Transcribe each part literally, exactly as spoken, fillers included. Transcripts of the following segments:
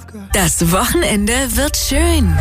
Das Wochenende wird schön.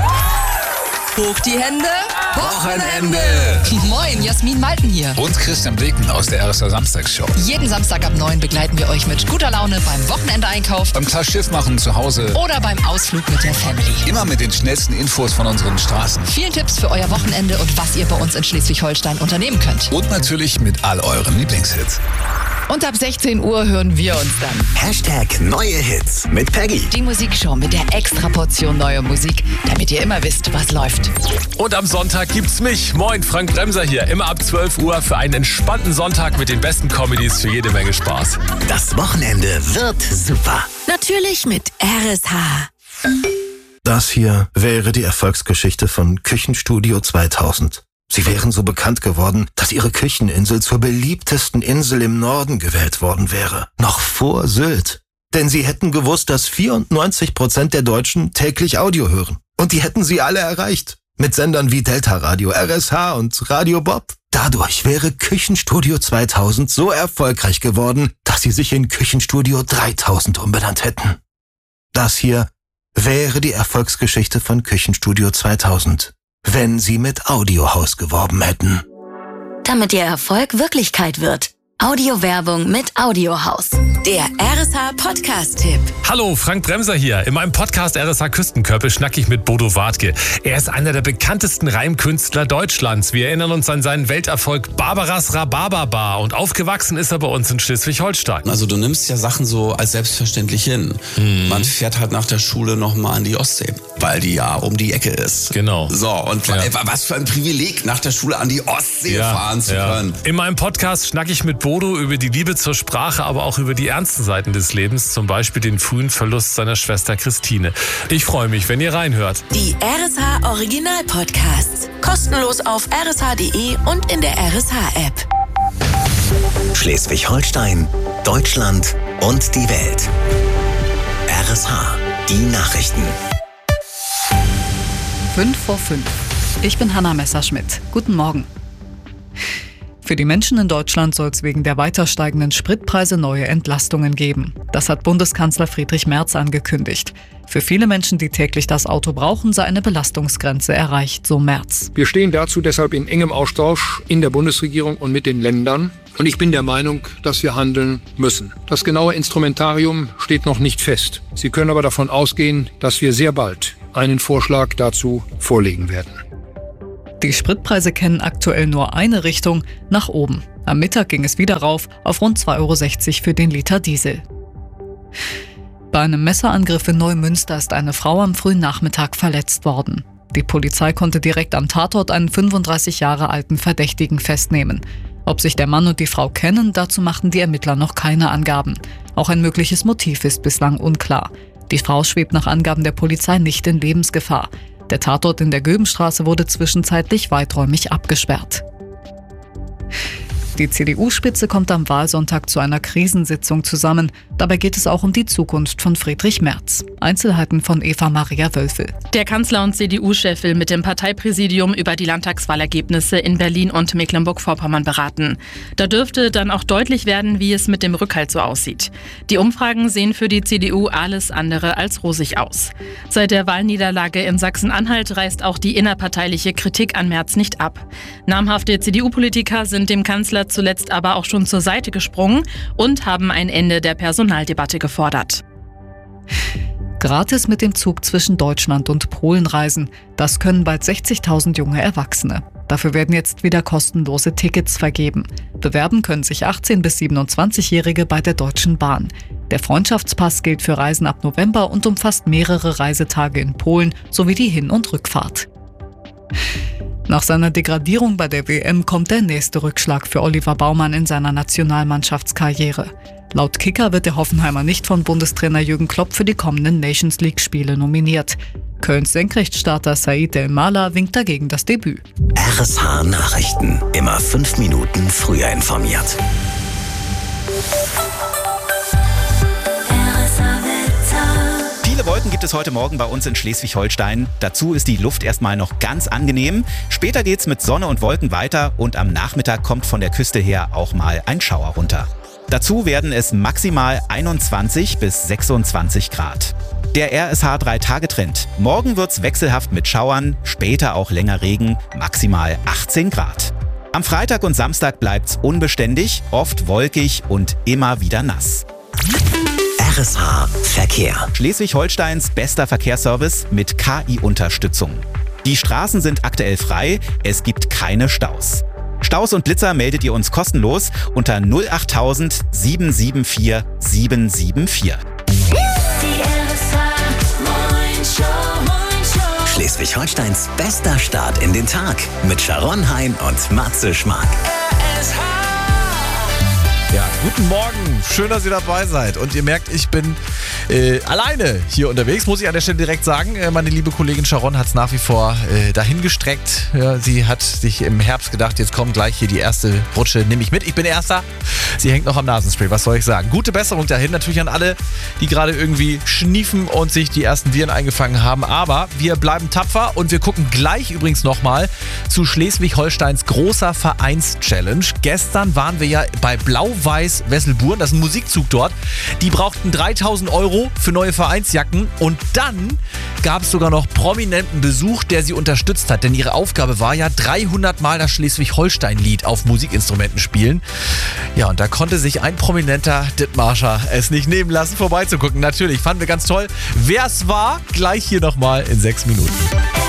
Hoch die Hände. Wochenende. Moin, Jasmin Malten hier. Und Christian Bleken aus der R S A Samstagsshow. Jeden Samstag ab neun begleiten wir euch mit guter Laune beim Wochenendeinkauf, Beim klar Schiff machen zu Hause. oder beim Ausflug mit der Family. Immer mit den schnellsten Infos von unseren Straßen. Vielen Tipps für euer Wochenende und was ihr bei uns in Schleswig-Holstein unternehmen könnt. Und natürlich mit all euren Lieblingshits. Und ab sechzehn Uhr hören wir uns dann. Hashtag neue Hits mit Peggy. Die Musikshow mit der extra Portion neuer Musik, damit ihr immer wisst, was läuft. Und am Sonntag gibt's mich. Moin, Frank Bremser hier. Immer ab zwölf Uhr für einen entspannten Sonntag mit den besten Comedies für jede Menge Spaß. Das Wochenende wird super. Natürlich mit R S H. Das hier wäre die Erfolgsgeschichte von Küchenstudio zweitausend. Sie wären so bekannt geworden, dass ihre Kücheninsel zur beliebtesten Insel im Norden gewählt worden wäre. Noch vor Sylt. Denn sie hätten gewusst, dass vierundneunzig Prozent der Deutschen täglich Audio hören. Und die hätten sie alle erreicht. Mit Sendern wie Delta Radio, R S H und Radio Bob. Dadurch wäre Küchenstudio zweitausend so erfolgreich geworden, dass sie sich in Küchenstudio dreitausend umbenannt hätten. Das hier wäre die Erfolgsgeschichte von Küchenstudio zweitausend, wenn sie mit Audiohaus geworben hätten. Damit ihr Erfolg Wirklichkeit wird. Audiowerbung mit Audiohaus. Der R S H Podcast-Tipp. Hallo, Frank Bremser hier. In meinem Podcast R S H Küstenkörper schnacke ich mit Bodo Wartke. Er ist einer der bekanntesten Reimkünstler Deutschlands. Wir erinnern uns an seinen Welterfolg Barbaras Rhabarberbar und aufgewachsen ist er bei uns in Schleswig-Holstein. Also du nimmst ja Sachen so als selbstverständlich hin. Mhm. Man fährt halt nach der Schule nochmal an die Ostsee, weil die ja um die Ecke ist. Genau. So, und Ja. was für ein Privileg, nach der Schule an die Ostsee Ja, fahren zu ja. können. In meinem Podcast schnacke ich mit Bodo über die Liebe zur Sprache, aber auch über die ernsten Seiten des Lebens, zum Beispiel den frühen Verlust seiner Schwester Christine. Ich freue mich, wenn ihr reinhört. Die R S H Original Podcasts. Kostenlos auf r s h punkt d e und in der R S H App. Schleswig-Holstein, Deutschland und die Welt. R S H, die Nachrichten. Fünf vor fünf. Ich bin Hanna Messerschmidt. Guten Morgen. Für die Menschen in Deutschland soll es wegen der weiter steigenden Spritpreise neue Entlastungen geben. Das hat Bundeskanzler Friedrich Merz angekündigt. Für viele Menschen, die täglich das Auto brauchen, sei eine Belastungsgrenze erreicht, so Merz. Wir stehen dazu deshalb in engem Austausch in der Bundesregierung und mit den Ländern. Und ich bin der Meinung, dass wir handeln müssen. Das genaue Instrumentarium steht noch nicht fest. Sie können aber davon ausgehen, dass wir sehr bald einen Vorschlag dazu vorlegen werden. Die Spritpreise kennen aktuell nur eine Richtung, nach oben. Am Mittag ging es wieder rauf auf rund zwei Euro sechzig für den Liter Diesel. Bei einem Messerangriff in Neumünster ist eine Frau am frühen Nachmittag verletzt worden. Die Polizei konnte direkt am Tatort einen fünfunddreißig Jahre alten Verdächtigen festnehmen. Ob sich der Mann und die Frau kennen, dazu machten die Ermittler noch keine Angaben. Auch ein mögliches Motiv ist bislang unklar. Die Frau schwebt nach Angaben der Polizei nicht in Lebensgefahr. Der Tatort in der Göbenstraße wurde zwischenzeitlich weiträumig abgesperrt. Die C D U-Spitze kommt am Wahlsonntag zu einer Krisensitzung zusammen. Dabei geht es auch um die Zukunft von Friedrich Merz. Einzelheiten von Eva Maria Wölfel. Der Kanzler und C D U-Chef will mit dem Parteipräsidium über die Landtagswahlergebnisse in Berlin und Mecklenburg-Vorpommern beraten. Da dürfte dann auch deutlich werden, wie es mit dem Rückhalt so aussieht. Die Umfragen sehen für die C D U alles andere als rosig aus. Seit der Wahlniederlage in Sachsen-Anhalt reißt auch die innerparteiliche Kritik an Merz nicht ab. Namhafte C D U-Politiker sind dem Kanzler zuletzt aber auch schon zur Seite gesprungen und haben ein Ende der Personaldebatte gefordert. Gratis mit dem Zug zwischen Deutschland und Polen reisen. Das können bald sechzigtausend junge Erwachsene. Dafür werden jetzt wieder kostenlose Tickets vergeben. Bewerben können sich achtzehn- bis siebenundzwanzigjährige bei der Deutschen Bahn. Der Freundschaftspass gilt für Reisen ab November und umfasst mehrere Reisetage in Polen sowie die Hin- und Rückfahrt. Nach seiner Degradierung bei der W M kommt der nächste Rückschlag für Oliver Baumann in seiner Nationalmannschaftskarriere. Laut Kicker wird der Hoffenheimer nicht von Bundestrainer Jürgen Klopp für die kommenden Nations League-Spiele nominiert. Kölns Senkrechtstarter Said El-Mala winkt dagegen das Debüt. R S H Nachrichten. Immer fünf Minuten früher informiert. Viele Wolken gibt es heute Morgen bei uns in Schleswig-Holstein. Dazu ist die Luft erstmal noch ganz angenehm. Später geht's mit Sonne und Wolken weiter und am Nachmittag kommt von der Küste her auch mal ein Schauer runter. Dazu werden es maximal einundzwanzig bis sechsundzwanzig Grad. Der R S H drei Tage Trend. Morgen wird's wechselhaft mit Schauern, später auch länger Regen, maximal achtzehn Grad. Am Freitag und Samstag bleibt's unbeständig, oft wolkig und immer wieder nass. R S H Verkehr. Schleswig-Holsteins bester Verkehrsservice mit K I-Unterstützung. Die Straßen sind aktuell frei, es gibt keine Staus. Staus und Blitzer meldet ihr uns kostenlos unter null acht tausend sieben sieben vier sieben sieben vier. Schleswig-Holsteins bester Start in den Tag mit Sharon Hein und Matze Schmark. Ja, guten Morgen. Schön, dass ihr dabei seid. Und ihr merkt, ich bin äh, alleine hier unterwegs, muss ich an der Stelle direkt sagen. Äh, meine liebe Kollegin Sharon hat es nach wie vor äh, dahingestreckt. Ja, sie hat sich im Herbst gedacht, jetzt kommt gleich hier die erste Rutsche, nehme ich mit. Ich bin Erster. Sie hängt noch am Nasenspray, was soll ich sagen. Gute Besserung dahin, natürlich an alle, die gerade irgendwie schniefen und sich die ersten Viren eingefangen haben. Aber wir bleiben tapfer und wir gucken gleich übrigens nochmal zu Schleswig-Holsteins großer Vereins-Challenge. Gestern waren wir ja bei Blau-Weiß Wesselburen, das ist ein Musikzug dort. Die brauchten dreitausend Euro für neue Vereinsjacken und dann gab es sogar noch prominenten Besuch, der sie unterstützt hat. Denn ihre Aufgabe war ja dreihundert Mal das Schleswig-Holstein-Lied auf Musikinstrumenten spielen. Ja, und da konnte sich ein prominenter Dithmarscher es nicht nehmen lassen, vorbeizugucken. Natürlich, fanden wir ganz toll. Wer es war, gleich hier nochmal in sechs Minuten.